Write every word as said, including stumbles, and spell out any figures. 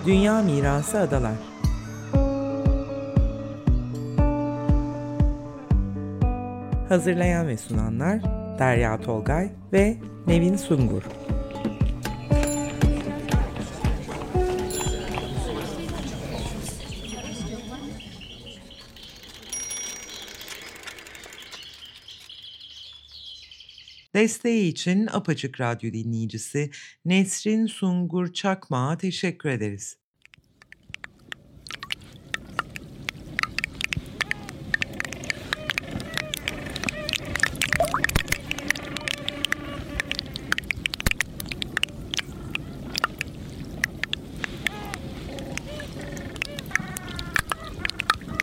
Dünya Mirası Adalar. Hazırlayan ve sunanlar Derya Tolgay ve Nevin Sungur. Desteği için Apaçık Radyo dinleyicisi Nesrin Sungur Çakmak'a teşekkür ederiz.